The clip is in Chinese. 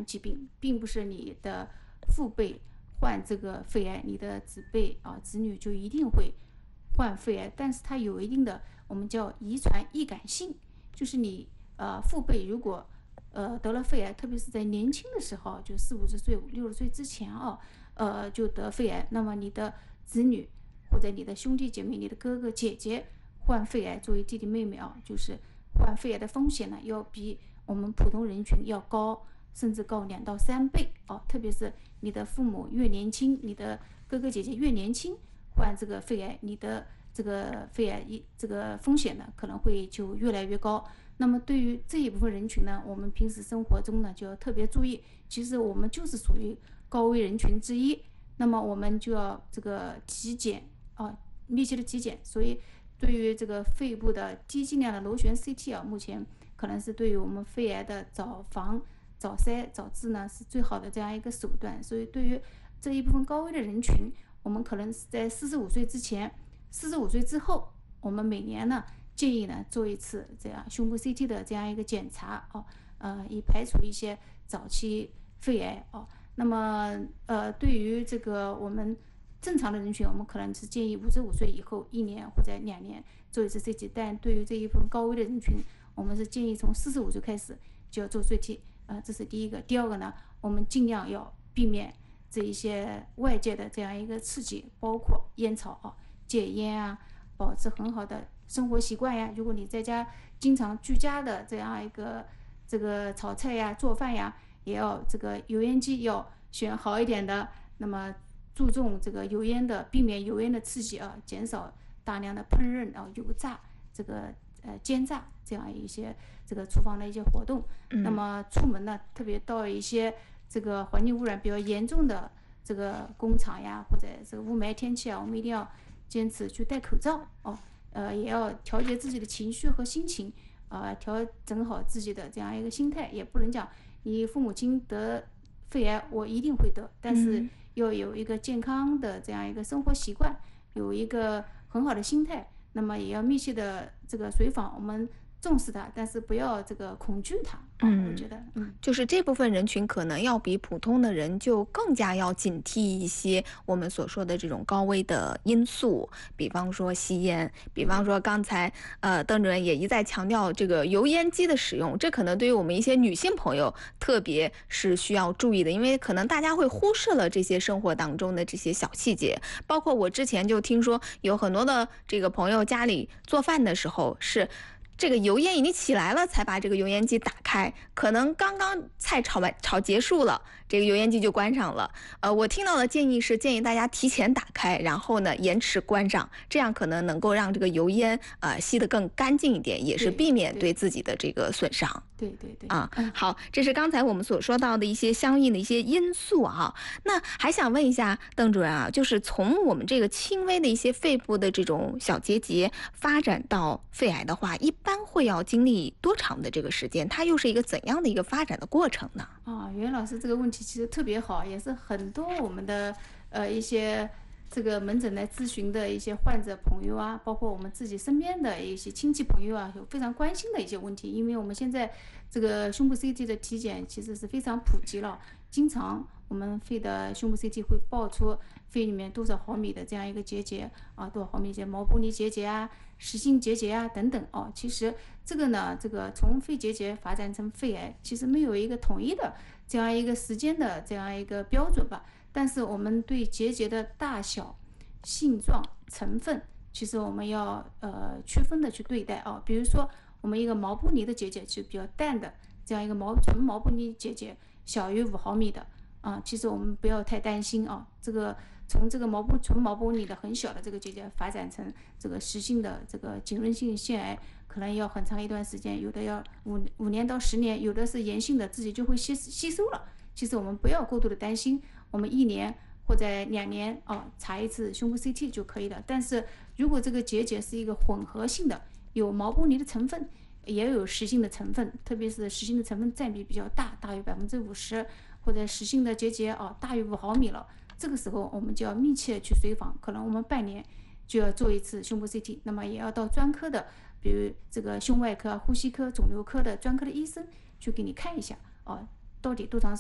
疾病，并不是你的父辈患这个肺癌，你的子辈子女就一定会患肺癌，但是它有一定的我们叫遗传易感性，就是你父辈如果得了肺癌，特别是在年轻的时候，就40-50岁、60岁之前就得肺癌，那么你的子女或者你的兄弟姐妹、你的哥哥姐姐患肺癌，作为弟弟妹妹就是患肺癌的风险呢，要比我们普通人群要高，甚至高2到3倍特别是你的父母越年轻，你的哥哥姐姐越年轻患这个肺癌，你的这个肺癌这个风险呢可能会就越来越高。那么对于这一部分人群呢，我们平时生活中呢就要特别注意，其实我们就是属于高危人群之一，那么我们就要这个体检密切的体检。所以对于这个肺部的低剂量的螺旋 CT 目前可能是对于我们肺癌的早防、早筛、早治呢是最好的这样一个手段。所以对于这一部分高危的人群，我们可能是在45岁之前、45岁之后，我们每年呢建议呢做一次这样胸部 CT 的这样一个检查以排除一些早期肺癌那么对于这个我们正常的人群，我们可能是建议55岁以后1年或者2年做一次 CT， 但对于这一部分高危的人群，我们是建议从45岁开始就要做 CT。这是第一个。第二个呢，我们尽量要避免这一些外界的这样一个刺激，包括烟草戒烟保持很好的生活习惯呀。如果你在家经常居家的这样一个这个炒菜呀、做饭呀，也要这个油烟机要选好一点的，那么注重这个油烟的，避免油烟的刺激减少大量的烹饪油炸这个煎炸这样一些这个厨房的一些活动。那么出门呢，特别到一些这个环境污染比较严重的这个工厂呀，或者这个雾霾天气我们一定要坚持去戴口罩也要调节自己的情绪和心情调整好自己的这样一个心态。也不能讲你父母亲得肺癌我一定会得，但是要有一个健康的这样一个生活习惯，有一个很好的心态，那么也要密切的这个随访，我们重视它，但是不要这个恐惧它我觉得就是这部分人群可能要比普通的人就更加要警惕一些我们所说的这种高危的因素，比方说吸烟，比方说刚才邓主任也一再强调这个油烟机的使用，这可能对于我们一些女性朋友特别是需要注意的，因为可能大家会忽视了这些生活当中的这些小细节。包括我之前就听说有很多的这个朋友家里做饭的时候是这个油烟已经起来了才把这个油烟机打开，可能刚刚菜炒结束了，这个油烟机就关上了。我听到的建议是建议大家提前打开，然后呢延迟关上，这样可能能够让这个油烟吸得更干净一点，也是避免对自己的这个损伤。 对好，这是刚才我们所说到的一些相应的一些因素那还想问一下邓主任就是从我们这个轻微的一些肺部的这种小结节发展到肺癌的话，一般会要经历多长的这个时间？它又是一个怎样的一个发展的过程呢？ 袁老师这个问题其实特别好，也是很多我们的一些这个门诊来咨询的一些患者朋友包括我们自己身边的一些亲戚朋友有非常关心的一些问题。因为我们现在这个胸部 CT 的体检其实是非常普及了，经常我们肺的胸部 CT 会报出肺里面多少毫米的这样一个结节多少毫米结毛玻璃结节实性结节等等其实这个呢，这个从肺结节发展成肺癌，其实没有一个统一的这样一个时间的这样一个标准吧。但是我们对结节的大小、性状、成分，其实我们要区分的去对待比如说我们一个毛玻璃的结节是比较淡的这样一个纯毛玻璃结节，小于5毫米的其实我们不要太担心这个从这个纯毛玻璃的很小的这个结节发展成这个实性的这个浸润性腺癌，可能要很长一段时间，有的要5年到10年，有的是炎性的自己就会吸收了。其实我们不要过度的担心，我们1年或者2年查一次胸部 CT 就可以了。但是如果这个结节是一个混合性的，有毛玻璃的成分，也有实性的成分，特别是实性的成分占比比较大，大于50%，或者实性的结节大于5毫米了，这个时候我们就要密切去随访，可能我们半年就要做一次胸部 CT， 那么也要到专科的，比如这个胸外科、呼吸科、肿瘤科的专科的医生去给你看一下到底多长